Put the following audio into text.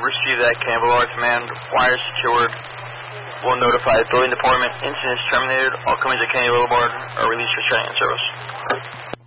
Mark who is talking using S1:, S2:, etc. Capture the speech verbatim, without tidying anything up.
S1: received that. Canadian Boulevard Command. Wire secured. Will notify the building department. Incident is terminated. All companies at Canadian Boulevard are released for training service.